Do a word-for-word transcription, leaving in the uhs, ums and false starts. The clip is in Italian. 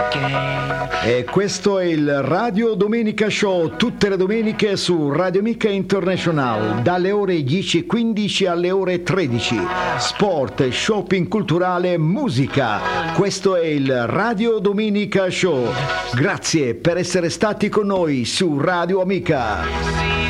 E questo è il Radio Domenica Show, tutte le domeniche su Radio Amica International, dalle ore dieci e quindici alle ore tredici. Sport, shopping culturale, musica. Questo è il Radio Domenica Show. Grazie per essere stati con noi su Radio Amica.